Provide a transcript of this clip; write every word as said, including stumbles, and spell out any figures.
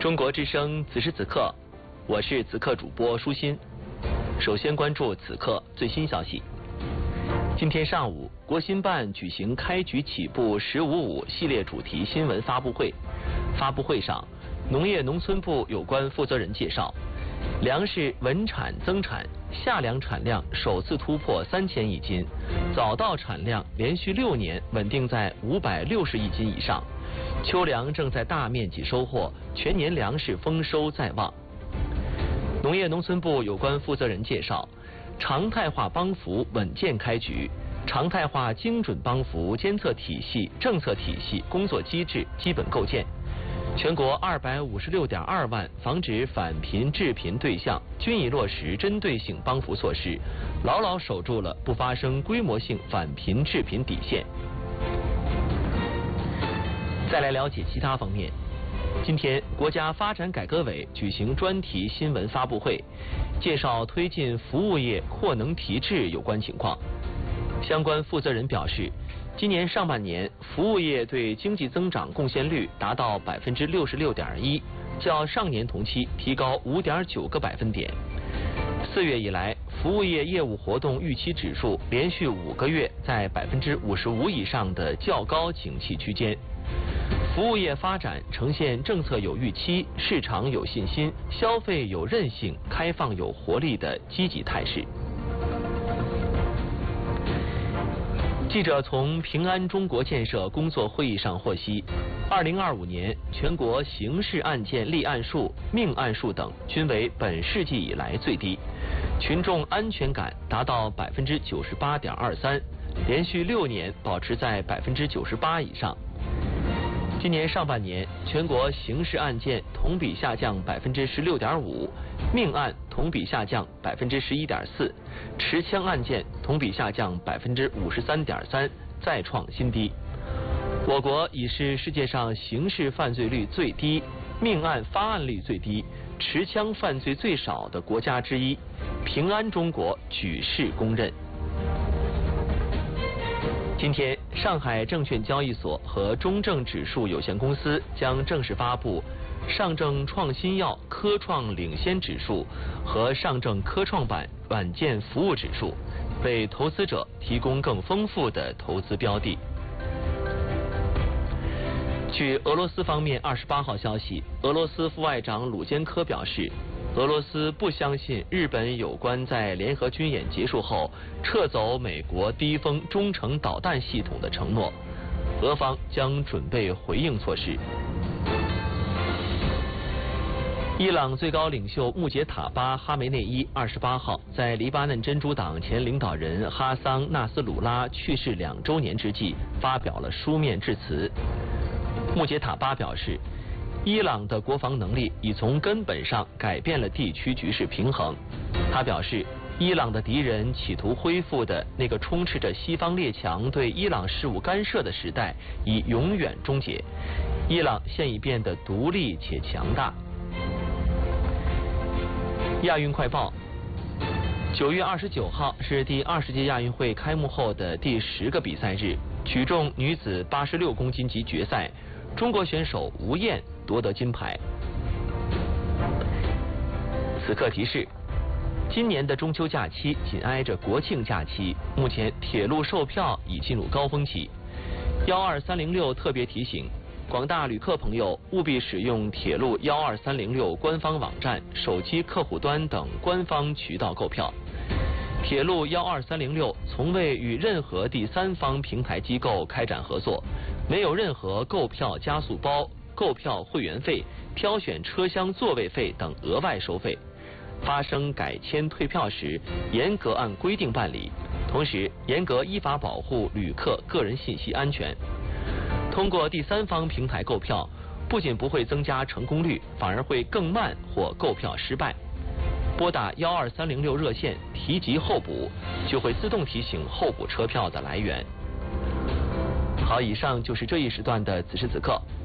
中国之声此时此刻，我是此刻主播舒心。首先关注此刻最新消息。今天上午，国新办举行开局起步“十五五”系列主题新闻发布会。发布会上，农业农村部有关负责人介绍，粮食稳产增产，夏粮产量首次突破三千亿斤，早稻产量连续六年稳定在五百六十亿斤以上，秋粮正在大面积收获，全年粮食丰收在望。农业农村部有关负责人介绍，常态化帮扶稳健开局，常态化精准帮扶监测体系、政策体系、工作机制基本构建。全国二百五十六点二万防止返贫致贫对象均已落实针对性帮扶措施，牢牢守住了不发生规模性返贫致贫底线。再来了解其他方面。今天，国家发展改革委举行专题新闻发布会，介绍推进服务业扩能提质有关情况。相关负责人表示，今年上半年，服务业对经济增长贡献率达到百分之六十六点一，较上年同期提高五点九个百分点。四月以来，服务业业务活动预期指数连续五个月在百分之五十五以上的较高景气区间。服务业发展呈现政策有预期、市场有信心、消费有韧性、开放有活力的积极态势。记者从平安中国建设工作会议上获悉，二零二五年全国刑事案件立案数、命案数等均为本世纪以来最低，群众安全感达到百分之九十八点二三，连续六年保持在百分之九十八以上。今年上半年，全国刑事案件同比下降百分之十六点五，命案同比下降百分之十一点四，持枪案件同比下降百分之五十三点三，再创新低。我国已是世界上刑事犯罪率最低、命案发案率最低、持枪犯罪最少的国家之一，平安中国举世公认。今天，上海证券交易所和中证指数有限公司将正式发布上证创新药科创领先指数和上证科创板软件服务指数，为投资者提供更丰富的投资标的。据俄罗斯方面二十八号消息，俄罗斯副外长鲁坚科表示，俄罗斯不相信日本有关在联合军演结束后撤走美国低风中程导弹系统的承诺，俄方将准备回应措施。伊朗最高领袖穆杰塔巴·哈梅内伊二十八号在黎巴嫩真主党前领导人哈桑·纳斯鲁拉去世两周年之际发表了书面致辞。穆杰塔巴表示，伊朗的国防能力已从根本上改变了地区局势平衡。他表示，伊朗的敌人企图恢复的那个充斥着西方列强对伊朗事务干涉的时代已永远终结，伊朗现已变得独立且强大。亚运快报：九月二十九号是第二十届亚运会开幕后的第十个比赛日，举重女子八十六公斤级决赛，中国选手吴燕夺得金牌。此刻提示：今年的中秋假期紧挨着国庆假期，目前铁路售票已进入高峰期。幺二三零六特别提醒，广大旅客朋友务必使用铁路幺二三零六官方网站、手机客户端等官方渠道购票。铁路幺二三零六从未与任何第三方平台机构开展合作，没有任何购票加速包、购票会员费、挑选车厢座位费等额外收费。发生改签退票时，严格按规定办理，同时严格依法保护旅客个人信息安全。通过第三方平台购票，不仅不会增加成功率，反而会更慢或购票失败。拨打幺二三零六热线提及候补，就会自动提醒候补车票的来源。好，以上就是这一时段的此时此刻。